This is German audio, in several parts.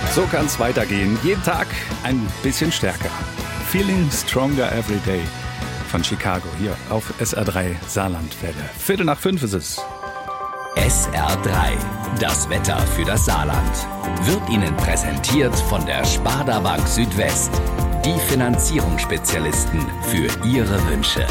So kann es weitergehen. Jeden Tag ein bisschen stärker. Feeling Stronger Every Day von Chicago hier auf SR3 Saarlandwelle. 4:45 ist es. SR3, das Wetter für das Saarland, wird Ihnen präsentiert von der Sparda Bank Südwest. Die Finanzierungsspezialisten für Ihre Wünsche.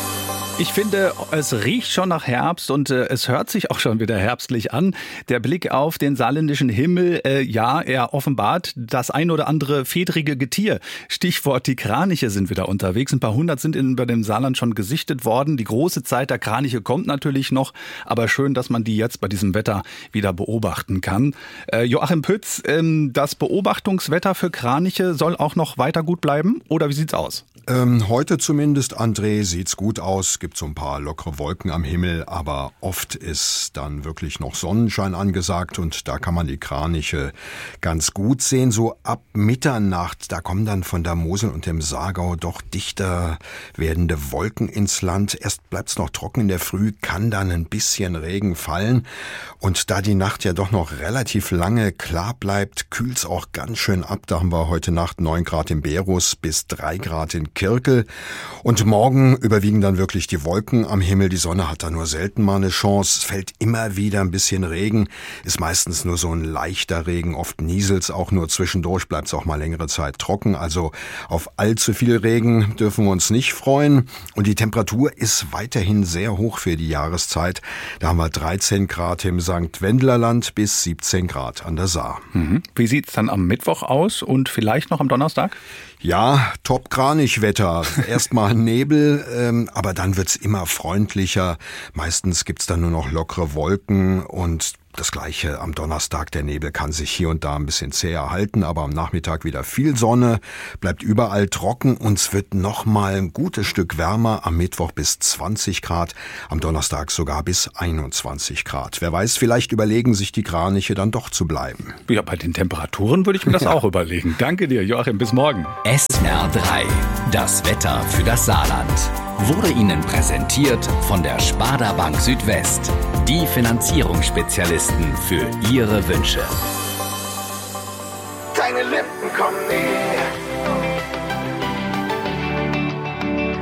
Ich finde, es riecht schon nach Herbst und es hört sich auch schon wieder herbstlich an. Der Blick auf den saarländischen Himmel, er offenbart das ein oder andere fedrige Getier. Stichwort, die Kraniche sind wieder unterwegs. Ein paar hundert sind über dem Saarland schon gesichtet worden. Die große Zeit der Kraniche kommt natürlich noch, aber schön, dass man die jetzt bei diesem Wetter wieder beobachten kann. Joachim Pütz, das Beobachtungswetter für Kraniche soll auch noch weiter gut bleiben, oder wie sieht's aus? Heute zumindest, André, sieht's gut aus. Gibt so ein paar lockere Wolken am Himmel, aber oft ist dann wirklich noch Sonnenschein angesagt und da kann man die Kraniche ganz gut sehen. So ab Mitternacht, da kommen dann von der Mosel und dem Saargau doch dichter werdende Wolken ins Land. Erst bleibt's noch trocken in der Früh, kann dann ein bisschen Regen fallen. Und da die Nacht ja doch noch relativ lange klar bleibt, kühlt's auch ganz schön ab. Da haben wir heute Nacht 9 Grad in Berus bis 3 Grad in Kirkel. Und morgen überwiegen dann wirklich die Wolken am Himmel. Die Sonne hat da nur selten mal eine Chance. Es fällt immer wieder ein bisschen Regen. Ist meistens nur so ein leichter Regen. Oft nieselt's auch nur zwischendurch. Bleibt's auch mal längere Zeit trocken. Also auf allzu viel Regen dürfen wir uns nicht freuen. Und die Temperatur ist weiterhin sehr hoch für die Jahreszeit. Da haben wir 13 Grad im St. Wendlerland bis 17 Grad an der Saar. Wie sieht's dann am Mittwoch aus und vielleicht noch am Donnerstag? Ja, Top-Kranichwetter. Erstmal Nebel, aber dann wird's immer freundlicher. Meistens gibt's dann nur noch lockere Wolken und das Gleiche am Donnerstag. Der Nebel kann sich hier und da ein bisschen zäher halten, aber am Nachmittag wieder viel Sonne, bleibt überall trocken und es wird noch mal ein gutes Stück wärmer. Am Mittwoch bis 20 Grad, am Donnerstag sogar bis 21 Grad. Wer weiß, vielleicht überlegen sich die Kraniche dann doch zu bleiben. Ja, bei den Temperaturen würde ich mir das auch überlegen. Danke dir, Joachim. Bis morgen. SR3, das Wetter für das Saarland, wurde Ihnen präsentiert von der Sparda Bank Südwest. Die Finanzierungsspezialisten für Ihre Wünsche. Deine Lippen kommen näher.